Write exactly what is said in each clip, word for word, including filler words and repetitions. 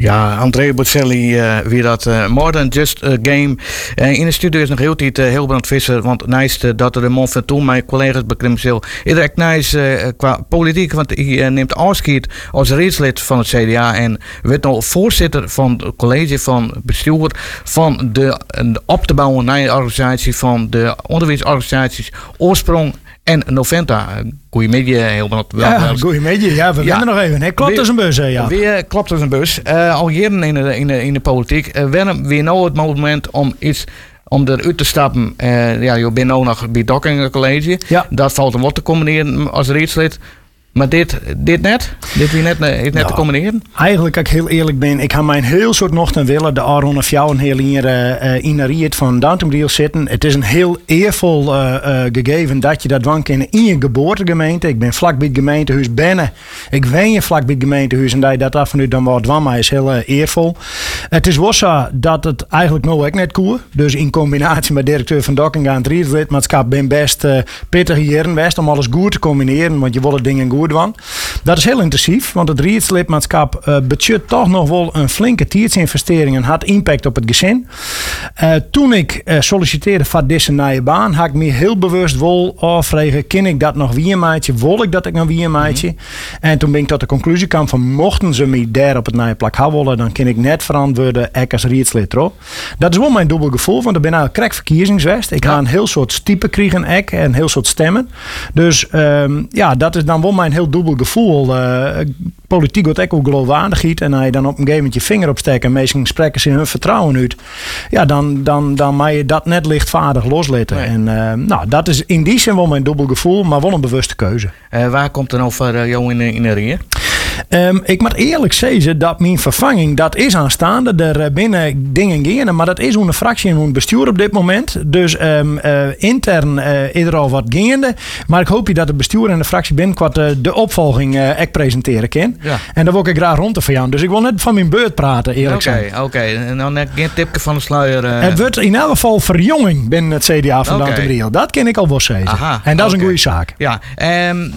Ja, Andrea Bocelli, uh, wie dat uh, More Than Just a Game. Uh, in de studio is nog heel tijd uh, Hilbrand Visser, want naast uh, dat er de mond van toen mijn collega's bekrimsel is er echt nice uh, qua politiek, want hij uh, neemt afscheid als raadslid van het C D A en werd nou voorzitter van het college van bestuur van de, de op te bouwen nieuwe organisatie van de onderwijsorganisaties Oorsprong en Noventa. Goedemiddag, Hilbrand. Ja, goedemiddag. Ja, we ja. winnen nog even. Hè? Klopt als een bus, hè? Ja. Weer klopt als een bus. Uh, al jaren in de, in de, in de politiek. Uh, waarom weer nou het moment om iets om eruit te stappen? Uh, ja, je bent nu nog bij Docking College. Ja. Dat valt om wat te combineren als raadslid. Maar dit, dit net? Dit weer net, is net ja, te combineren? Eigenlijk, als ik heel eerlijk ben, ik had mijn heel soort nog ten willen de Aron of jou een heel hier uh, in de riet van Downtown zitten. Het is een heel eervol uh, uh, gegeven dat je dat dan kan in je geboortegemeente. Ik ben vlakbij het gemeentehuis binnen. Ik woon je vlakbij het gemeentehuis en dat je dat af en toe dan wat dwan, maar is heel uh, eervol. Het is wel zo dat het eigenlijk nog ook net koer. Dus in combinatie met directeur van Docking aan het rietslidmaatschap ben best uh, pittig hier en best om alles goed te combineren, want je wil het dingen goed. Dat is heel intensief, want het rietslidmaatschap uh, budget toch nog wel een flinke tijdsinvestering en had impact op het gezin. Uh, toen ik uh, solliciteerde voor deze nieuwe baan, had ik me heel bewust wel afvragen, ken ik dat nog weer maatje? Wil ik dat ik nog weer maatje? Mm-hmm. En toen ben ik tot de conclusie kwam van mochten ze me daar op het nieuwe plak houden, dan kan ik net verantwoorden ik als rietslid erop. Dat is wel mijn dubbel gevoel, want ik ben nou krek verkiezingswest. Ik ja. ga een heel soort type krijgen ek en een heel soort stemmen. Dus um, ja, dat is dan wel mijn heel dubbel gevoel. Uh, politiek wordt ook geloofwaardigheid. En als je dan op een gegeven moment je vinger opsteekt en mensen spreken ze hun vertrouwen uit. Ja, dan, dan, dan mag je dat net lichtvaardig loslaten. Nee. En uh, nou, dat is in die zin wel mijn dubbel gevoel, maar wel een bewuste keuze. Uh, waar komt er nou voor uh, jou in, in de ring? Um, ik moet eerlijk zeggen dat mijn vervanging, dat is aanstaande. Er binnen dingen gaan, maar dat is een fractie in het bestuur op dit moment. Dus um, uh, intern uh, is er al wat gaande. Maar ik hoop je dat het bestuur en de fractie binnenkort uh, de opvolging uh, ik presenteren kan. Ja. En daar wil ik graag rond van jou. Dus ik wil net van mijn beurt praten, eerlijk okay, Oké, oké. En dan net geen tipje van de sluier. Uh... Het wordt in elk geval verjonging binnen het C D A van okay. Downtown. Dat ken ik al wel zeggen. Aha, en dat is okay. een goede zaak. Ja, um,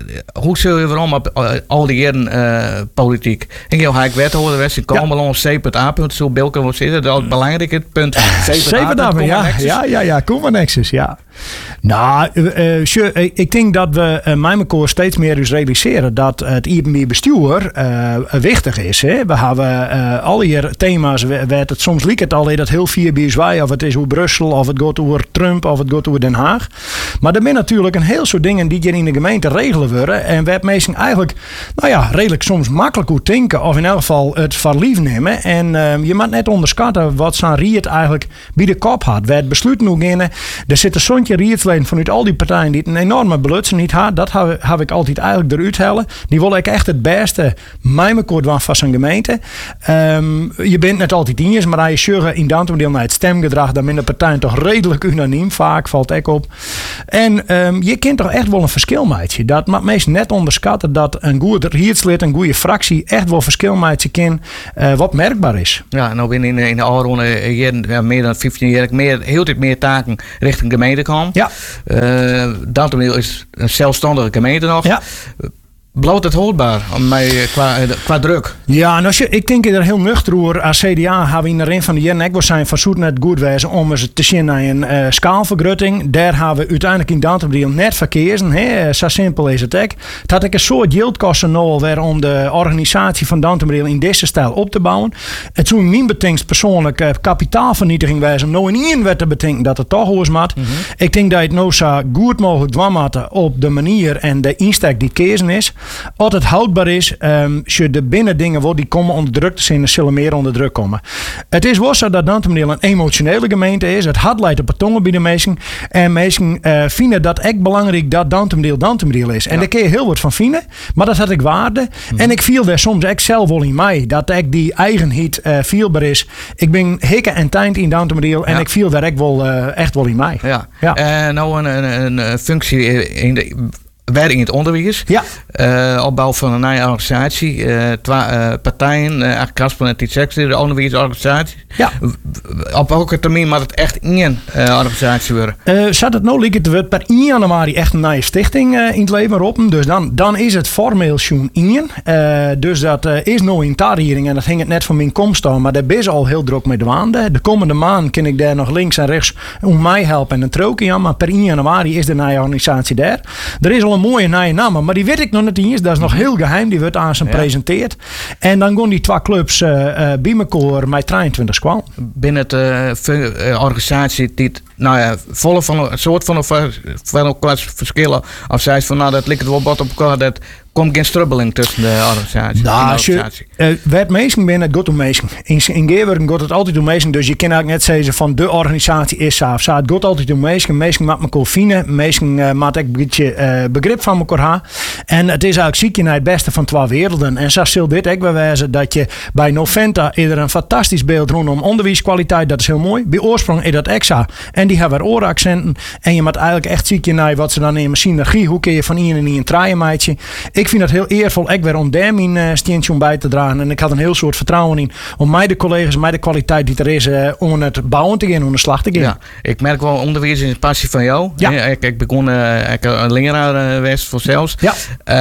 hoe zul je waarom op uh, al die jaren Uh, politiek. Ik heb eigenlijk wethouder in Kamerland, C P A punt zo Bilke wil zitten. Dat is het belangrijke punt. C P A ja, ja, ja, ja, Kuma Nexus, ja. Nou, uh, uh, sure, ik denk dat we uh, met elkaar steeds meer dus realiseren dat het I B M-bestuur uh, wichtig is. Hè? We hebben uh, al hier thema's, werd het soms liep het al dat heel vier bij zwaai, of het is hoe Brussel, of het gaat over Trump, of het gaat over Den Haag. Maar er zijn natuurlijk een heel soort dingen die je in de gemeente regelen worden. En we hebben mensen eigenlijk, nou ja, redelijk soms makkelijk goed denken, of in elk geval het verlief nemen. En uh, je moet net onderschatten wat zo'n riet eigenlijk bij de kop had. We het besluit nu in. Er zit een zontje rietsleden vanuit al die partijen die een enorme belutsen niet had. Dat heb, heb ik altijd eigenlijk eruit halen. Die wil ik echt het beste mijmekort van van zijn gemeente. Um, je bent net altijd eens, maar als je zorgt in Downtown naar het stemgedrag, dan zijn de partijen toch redelijk unaniem. Vaak valt ik op. En um, je kent toch echt wel een verschil maken. Dat mag meestal net onderschatten dat een goed rietslid, een goede fractie echt wel verschil maken kan, uh, wat merkbaar is. Ja, nou ben in, in de oude ja, meer dan vijftien jaar meer, heel veel meer taken richting gemeente komen. Ja. Uh, Downtown is een zelfstandige gemeente nog. Ja. Bloot het houdbaar qua, qua druk? Ja, en als je, ik denk dat er heel nuchter over als C D A hebben we in de een van de jaren ik was zijn van zoet net goed wezen om eens te zien naar een uh, schaalvergrutting. Daar hebben we uiteindelijk in Downtown net verkeersen. Hè? Zo simpel is het ook. Het had ik een soort geldkosten nodig weer om de organisatie van Downtown in deze stijl op te bouwen. Het zou mijn betinkt persoonlijk uh, kapitaalvernietiging wezen om nou in één werd te bedenken dat het toch hoors moet. Mm-hmm. Ik denk dat je het nou zo goed mogelijk dwammaten op de manier en de insteek die kezen is. Als het houdbaar is, um, je de binnendingen wordt die komen onder druk te zijn, dan zullen meer onder druk komen. Het is wel zo dat Downtown een emotionele gemeente is. Het had leidt op het tongen bij de mensen. En mensen uh, vinden dat echt belangrijk dat Downtown Downtown is. En ja. Daar kun je heel wat van vinden. Maar dat had ik waarde. Mm. En ik viel daar soms echt zelf wel in mij. Dat ik die eigenheid uh, feelbaar is. Ik ben hikken en tijd in Downtown ja. En ik viel daar echt wel, uh, echt wel in mij. Ja. Ja. Uh, nou een, een, een functie in de werk in het onderwijs. Ja. Uh, opbouw van een nieuwe organisatie. Uh, twa, uh, partijen, uh, Kasper en T zes, de onderwijsorganisatie. Ja. Op welke termijn moet het echt één uh, organisatie worden? Uh, zat het nou liek het per één januari echt een nieuwe stichting uh, in het leven roepen. Dus dan, dan is het formeel zo'n één. Uh, dus dat uh, is nou in tarriering en dat ging het net van mijn komst aan. Maar daar ben ze al heel druk mee dwaande. De komende maand kan ik daar nog links en rechts om mij helpen en een troken aan. Maar per één januari is de nieuwe organisatie daar. Er is al een mooie nieuwe naam, maar die weet ik nog niet eens. Dat is nog heel geheim. Die wordt aan zijn ja. presenteerd. En dan gaan die twee clubs uh, uh, bij elkaar met drieëntwintig squal. Binnen de uh, organisatie die nou ja, volle van een soort van van elkaar verschillen. Of zij van nou dat ligt wel bot op elkaar dat komt geen strubbeling tussen de organisatie. Nou, als je uh, werd meestal ben het goed om meestal. In, in Geerwerken gaat het altijd om meestal. Dus je kan eigenlijk net zeggen van de organisatie is zo of zo. Het gaat altijd om meestal. Meestal maakt elkaar vinden. Meestal uh, maakt ik een beetje uh, begrip van elkaar ha. En het is eigenlijk ziek je naar het beste van twee werelden. En zo zal dit ook bewijzen dat je bij Noventa er een fantastisch beeld rondom onderwijskwaliteit. Dat is heel mooi. Bij Oorsprong is dat extra. En die hebben weer ooraccenten. En je moet eigenlijk echt ziek je naar wat ze dan nemen. Synergie. Hoe kun je van iemand en een draaien meidje. Ik vind dat heel eervol. Ik weer om daar mijn uh, steentje om bij te dragen. En ik had een heel soort vertrouwen in. Om mij de collega's, mij de kwaliteit die er is. Uh, om het bouwen te gaan, om de slag te gaan. Ja, ik merk wel onderwijs is een passie van jou. Ja. Ik, ik begon uh, ik een leraar uh, was voor zelfs. Ja.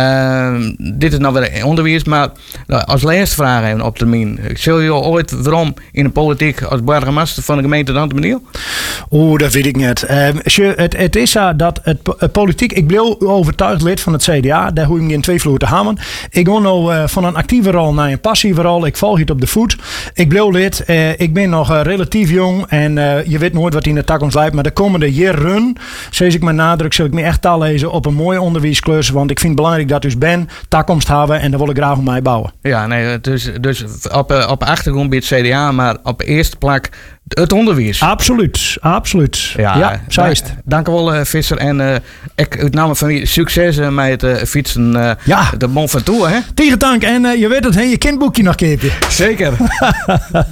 Uh, dit is nou weer onderwijs. Maar uh, als laatste vraag even op termijn. Zul je ooit waarom in de politiek als burgemeester van de gemeente de Antoniel? Oeh, dat weet ik niet. Uh, het, het is zo dat het, het politiek... Ik bleef overtuigd lid van het C D A. Daar hoef ik in twee vloer te hammen. Ik ga nou uh, van een actieve rol naar een passieve rol. Ik volg het op de voet. Ik bleef lid. Uh, ik ben nog uh, relatief jong. En uh, je weet nooit wat in de toekomst lijkt. Maar de komende jaren, zoals ik mijn nadruk, zal ik me echt taal lezen op een mooie onderwijsklus. Want ik vind het belangrijk dat dus ben toekomst hebben. En daar wil ik graag om mij bouwen. Ja, nee, dus, dus op, op achtergrond bij het C D A. Maar op de eerste plek het onderwijs. Absoluut, absoluut. Ja, ja zo is het. Dank u wel, uh, Visser. En uh, ik uit naam van succes uh, met het uh, fietsen uh, ja. de Mont Ventoux, hè? Tegen dank. En uh, je weet het, hè, je kindboekje nog keepje. Zeker.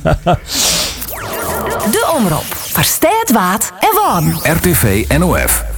De Omroep. Versteed wat en wat. R T V N O F.